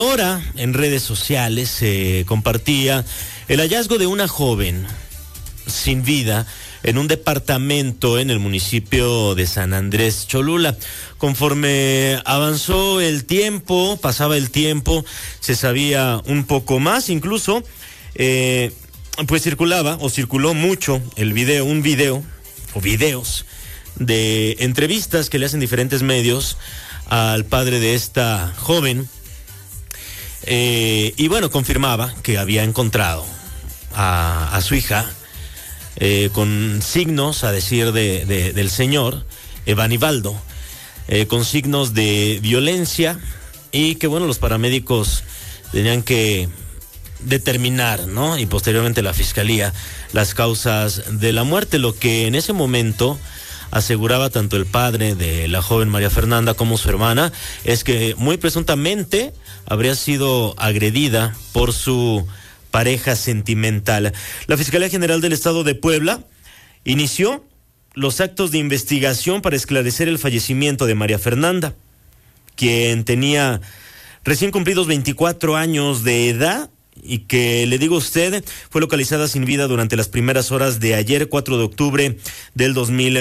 Ahora en redes sociales se compartía el hallazgo de una joven sin vida en un departamento en el municipio de San Andrés Cholula. Conforme avanzó el tiempo, pasaba el tiempo, se sabía un poco más, incluso pues circuló mucho un video o videos de entrevistas que le hacen diferentes medios al padre de esta joven. Y bueno, confirmaba que había encontrado a su hija con signos, a decir del señor Evanibaldo, con signos de violencia, y que bueno, los paramédicos tenían que determinar, ¿no? Y posteriormente la fiscalía, las causas de la muerte. Lo que en ese momento aseguraba tanto el padre de la joven María Fernanda como su hermana es que muy presuntamente habría sido agredida por su pareja sentimental. La Fiscalía General del Estado de Puebla inició los actos de investigación para esclarecer el fallecimiento de María Fernanda, quien tenía recién cumplidos 24 años de edad y que, le digo a usted, fue localizada sin vida durante las primeras horas de ayer, 4 de octubre del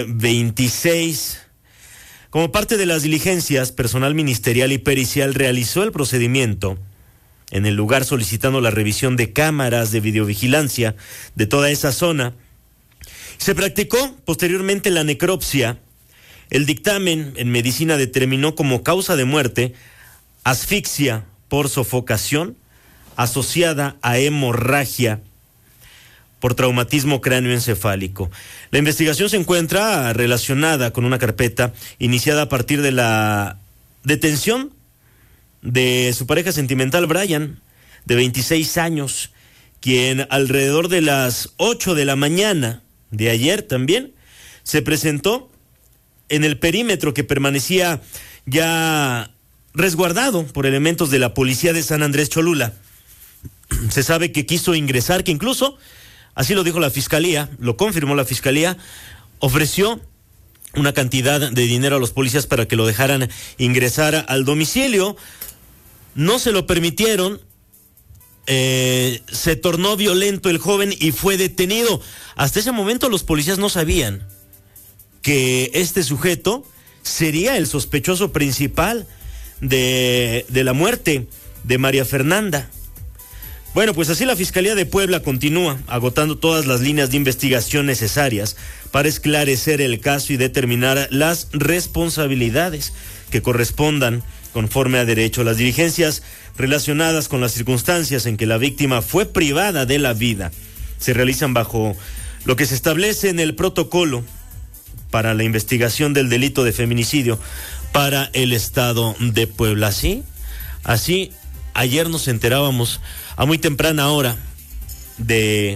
2026. Como parte de las diligencias, personal ministerial y pericial realizó el procedimiento en el lugar, solicitando la revisión de cámaras de videovigilancia de toda esa zona. Se practicó posteriormente la necropsia. El dictamen en medicina determinó como causa de muerte asfixia por sofocación asociada a hemorragia por traumatismo cráneoencefálico. La investigación se encuentra relacionada con una carpeta iniciada a partir de la detención de su pareja sentimental, Brian, de 26 años, quien alrededor de las 8 de la mañana de ayer también se presentó en el perímetro que permanecía ya resguardado por elementos de la policía de San Andrés Cholula. Se sabe que quiso ingresar, que incluso, así lo dijo la fiscalía, lo confirmó la fiscalía, ofreció una cantidad de dinero a los policías para que lo dejaran ingresar al domicilio. No se lo permitieron, se tornó violento el joven y fue detenido. Hasta ese momento los policías no sabían que este sujeto sería el sospechoso principal de la muerte de María Fernanda. Bueno, pues así la Fiscalía de Puebla continúa agotando todas las líneas de investigación necesarias para esclarecer el caso y determinar las responsabilidades que correspondan conforme a derecho. Las diligencias relacionadas con las circunstancias en que la víctima fue privada de la vida se realizan bajo lo que se establece en el protocolo para la investigación del delito de feminicidio para el Estado de Puebla. Así, ayer nos enterábamos a muy temprana hora de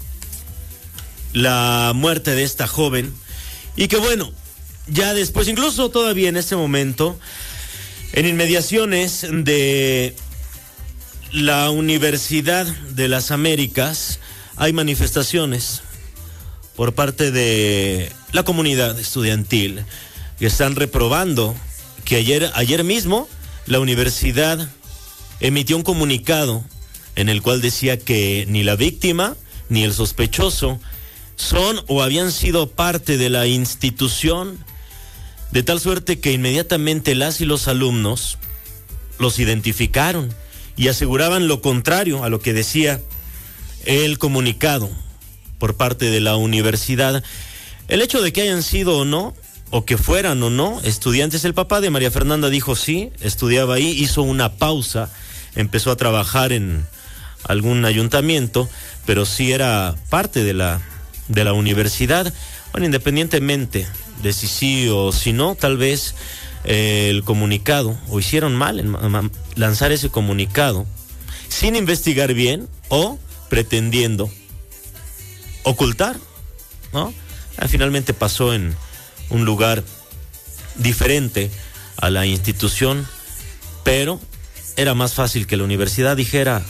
la muerte de esta joven, y que bueno, ya después, incluso todavía en este momento, en inmediaciones de la Universidad de las Américas hay manifestaciones por parte de la comunidad estudiantil que están reprobando que ayer mismo la universidad emitió un comunicado en el cual decía que ni la víctima ni el sospechoso son o habían sido parte de la institución, de tal suerte que inmediatamente las y los alumnos los identificaron y aseguraban lo contrario a lo que decía el comunicado por parte de la universidad. El hecho de que hayan sido o no, o que fueran o no estudiantes, el papá de María Fernanda dijo sí, estudiaba ahí, hizo una pausa, empezó a trabajar en algún ayuntamiento, pero sí era parte de la universidad. Bueno, independientemente de si sí o si no, tal vez el comunicado, o hicieron mal en lanzar ese comunicado sin investigar bien o pretendiendo ocultar, ¿no? Finalmente pasó en un lugar diferente a la institución, pero era más fácil que la universidad dijera,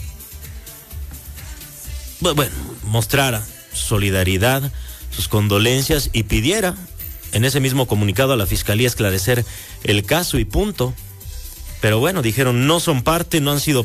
bueno, mostrara solidaridad, sus condolencias y pidiera en ese mismo comunicado a la fiscalía esclarecer el caso y punto. Pero bueno, dijeron, no son parte, no han sido